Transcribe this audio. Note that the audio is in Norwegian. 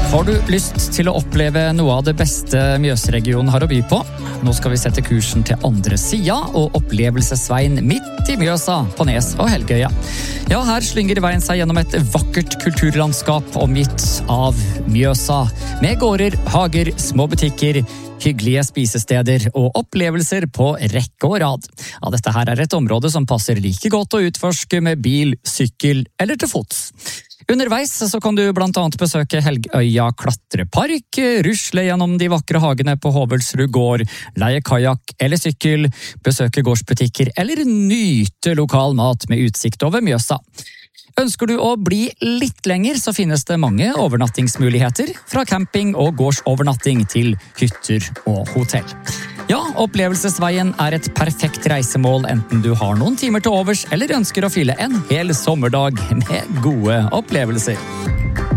Har du lyst til å oppleve noe av det beste Mjøsregionen har å by på? Nå skal vi sette kursen til andre sida og opplevelsesveien midt i Mjøsa på Nes og Helgøya. Ja, her slynger veien seg gjennom et vakkert kulturlandskap omgitt av Mjøsa, med gårder, hager, små butikker, hyggelige spisesteder og opplevelser på rekke og rad. Ja, dette her er et område som passer like godt å utforske med bil, sykkel eller til fots. Underveis så kan du blant annet besøke Helgøya klatrepark, rusle gjennom de vakre hagene på Hovelsrud gård, leie kajak eller sykkel, besøke gårdsbutikker eller nyte lokal mat med utsikt over Mjøsa. Ønsker du å bli litt lenger, så finnes det mange overnattingsmuligheter, fra camping og gårdsovernatting til hytter og hotell. Ja, opplevelsesveien er et perfekt reisemål enten du har noen timer til overs eller ønsker å fylle en hel sommerdag med gode opplevelser.